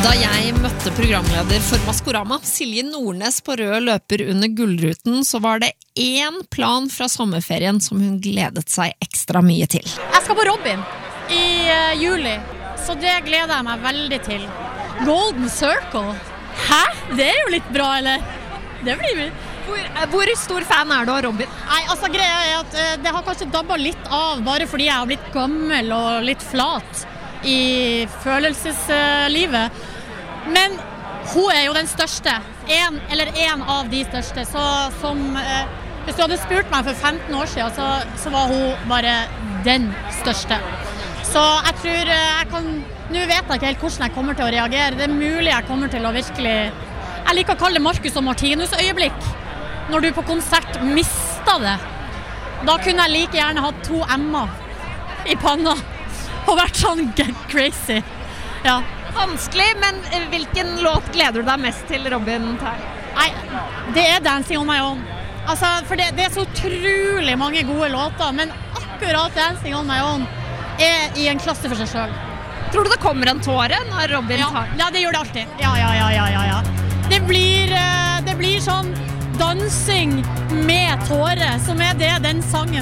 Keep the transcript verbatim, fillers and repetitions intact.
Da jeg møtte programleder for Maskorama, Silje Nordnes på rød løper under Gullruten, så var det en plan fra sommerferien som hun gledet seg ekstra mye til. Jeg skal på Robin i uh, juli, så det gleder jeg meg veldig til. Golden Circle? Hæ? Det er jo litt bra, eller? Det blir vi. Hvor, hvor stor fan er du av Robin? Nei, altså greia er at uh, det har kanskje dabbet litt av, bare fordi jeg har blitt gammel og litt flat i følelseslivet. Uh, Men hun er jo den største, en, eller en av de største, så som, eh, hvis du hadde spurt meg for femten år siden, så, så var hun bare den største. Så jeg tror jeg kan, nå vet jeg ikke helt hvordan jeg kommer til å reagere, det er mulig jeg kommer til å virkelig, jeg liker å kalle det Marcus og Martinus øyeblikk, når du på konsert mistet det. Da kunne jeg like gjerne hatt to M-er i panna, og vært sånn get crazy, ja. Vanskelig, men hvilken låt gleder du deg mest til, Robin? Nei, det er Dancing on my own. Altså, for det, det er så utrolig mange gode låter, men akkurat Dancing on my own er i en klasse for seg selv. Tror du det kommer en tåre når Robin ja, tar? Ja, det gjør det alltid. Ja, ja, ja, ja, ja, ja. Det blir, det blir sånn dansing med tåre, som er det den sangen